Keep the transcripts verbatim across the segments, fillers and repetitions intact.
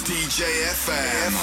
ді джей еф ем.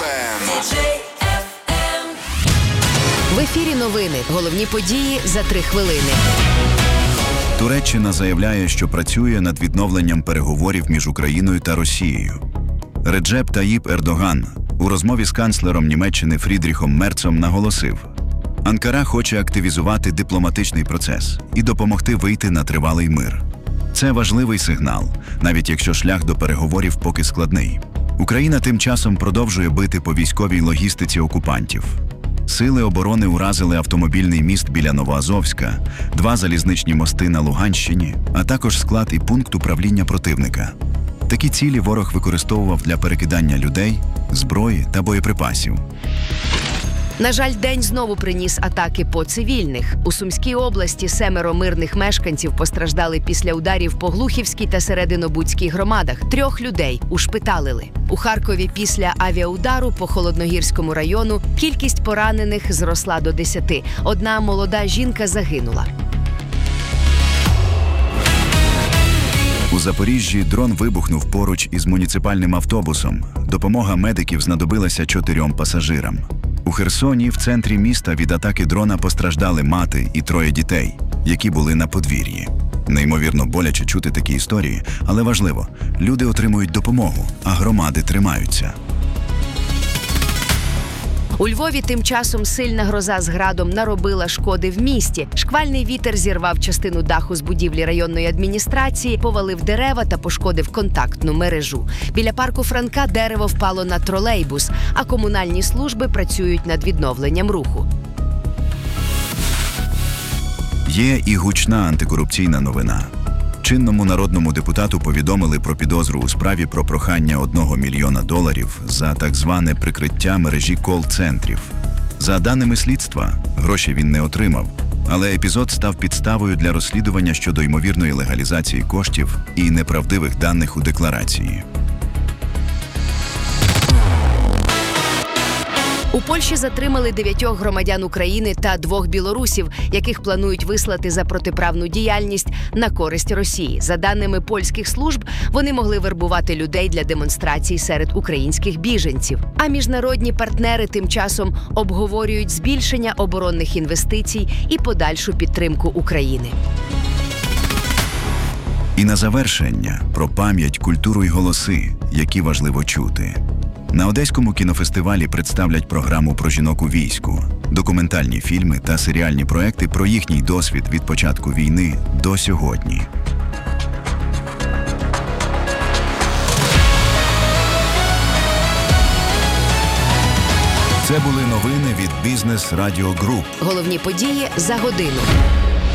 В ефірі новини. Головні події за три хвилини. Туреччина заявляє, що працює над відновленням переговорів між Україною та Росією. Реджеп Таїп Ердоган у розмові з канцлером Німеччини Фрідріхом Мерцом наголосив: Анкара хоче активізувати дипломатичний процес і допомогти вийти на тривалий мир. Це важливий сигнал, навіть якщо шлях до переговорів поки складний. Україна тим часом продовжує бити по військовій логістиці окупантів. Сили оборони уразили автомобільний міст біля Новоазовська, два залізничні мости на Луганщині, а також склад і пункт управління противника. Такі цілі ворог використовував для перекидання людей, зброї та боєприпасів. На жаль, день знову приніс атаки по цивільних. У Сумській області семеро мирних мешканців постраждали після ударів по Глухівській та Серединобудській громадах. Трьох людей ушпиталили. У Харкові після авіаудару по Холодногірському району кількість поранених зросла до десяти. Одна молода жінка загинула. У Запоріжжі дрон вибухнув поруч із муніципальним автобусом. Допомога медиків знадобилася чотирьом пасажирам. У Херсоні, в центрі міста, від атаки дрона постраждали мати і троє дітей, які були на подвір'ї. Неймовірно боляче чути такі історії, але важливо – люди отримують допомогу, а громади тримаються. У Львові тим часом сильна гроза з градом наробила шкоди в місті. Шквальний вітер зірвав частину даху з будівлі районної адміністрації, повалив дерева та пошкодив контактну мережу. Біля парку Франка дерево впало на тролейбус, а комунальні служби працюють над відновленням руху. Є і гучна антикорупційна новина. Чинному народному депутату повідомили про підозру у справі про прохання одного мільйона доларів за так зване прикриття мережі кол-центрів. За даними слідства, гроші він не отримав, але епізод став підставою для розслідування щодо ймовірної легалізації коштів і неправдивих даних у декларації. У Польщі затримали дев'ятьох громадян України та двох білорусів, яких планують вислати за протиправну діяльність на користь Росії. За даними польських служб, вони могли вербувати людей для демонстрацій серед українських біженців. А міжнародні партнери тим часом обговорюють збільшення оборонних інвестицій і подальшу підтримку України. І на завершення про пам'ять, культуру й голоси, які важливо чути. На Одеському кінофестивалі представлять програму про жінок у війську, документальні фільми та серіальні проекти про їхній досвід від початку війни до сьогодні. Це були новини від Бізнес Радіо Груп. Головні події за годину.